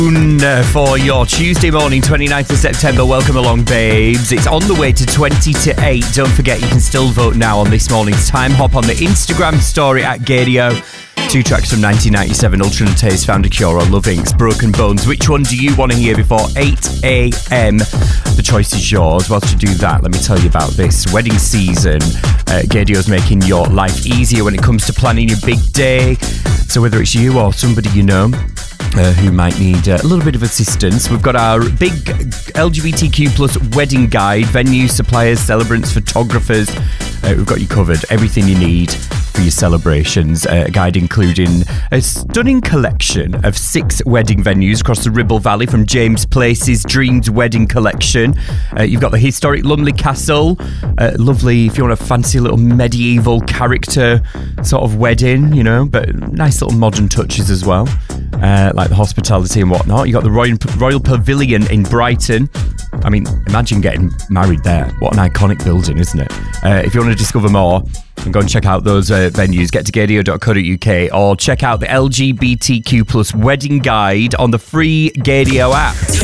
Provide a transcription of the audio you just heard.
For your Tuesday morning, 29th of September. Welcome along, babes. It's on the way to 20 to 8. Don't forget, you can still vote now on this morning's time. Hop on the Instagram story at Gadio. 2 tracks from 1997, Ultra Taste, Found a Cure, or Love Inc.'s Broken Bones. Which one do you want to hear before 8 a.m? The choice is yours. Whilst you do that, let me tell you about this. Wedding season. Gadio's making your life easier when it comes to planning your big day. So whether it's you or somebody you know who might need a little bit of assistance, we've got our big LGBTQ plus wedding guide. Venues, suppliers, celebrants, photographers. We've got you covered. Everything you need for your celebrations. A guide including a stunning collection of 6 wedding venues across the Ribble Valley, from James Place's Dreams Wedding Collection. You've got the historic Lumley Castle. Lovely if you want a fancy little medieval character sort of wedding, you know, but nice little modern touches as well. Like the hospitality and whatnot. You got the Royal Pavilion in Brighton. I mean, imagine getting married there. What an iconic building, isn't it? If you want to discover more, and go and check out those venues, get to gadio.co.uk or check out the LGBTQ plus wedding guide on the free Gadio app.